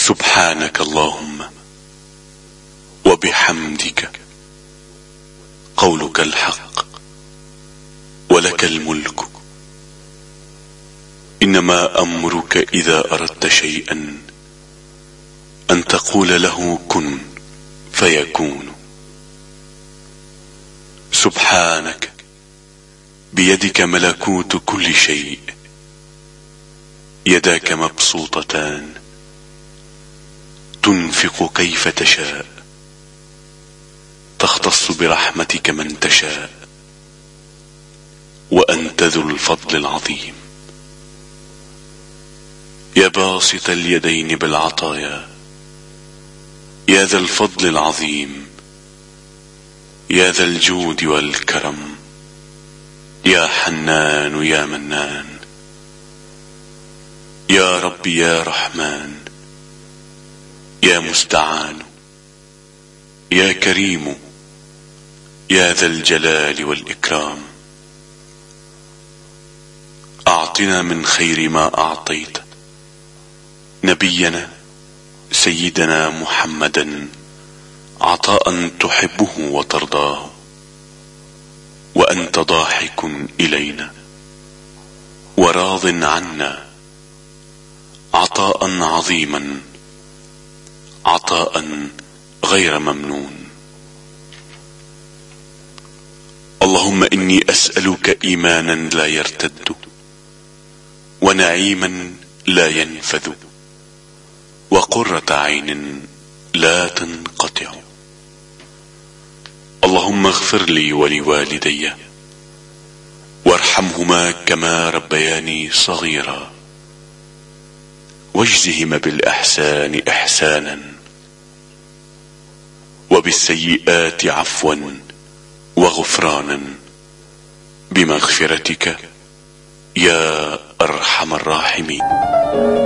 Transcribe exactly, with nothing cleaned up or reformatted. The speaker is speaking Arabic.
سبحانك اللهم وبحمدك، قولك الحق ولك الملك. إنما أمرك إذا أردت شيئا أن تقول له كن فيكون. سبحانك بيدك ملكوت كل شيء، يداك مبسوطتان تنفق كيف تشاء، تختص برحمتك من تشاء، وأنت ذو الفضل العظيم. يا باسط اليدين بالعطايا، يا ذا الفضل العظيم، يا ذا الجود والكرم، يا حنان يا منان، يا رب يا رحمن، يا مستعان، يا كريم، يا ذا الجلال والإكرام. أعطنا من خير ما أعطيت نبينا سيدنا محمدا عطاء تحبه وترضاه، وأنت ضاحك إلينا وراض عنا، عطاء عظيما، عطاء غير ممنون. اللهم إني أسألك إيمانا لا يرتد، ونعيما لا ينفذ، وقرة عين لا تنقطع. اللهم اغفر لي ولوالدي وارحمهما كما ربياني صغيرا، واجزهما بالإحسان إحسانا، وبالسيئات عفوا وغفرانا، بمغفرتك يا أرحم الراحمين.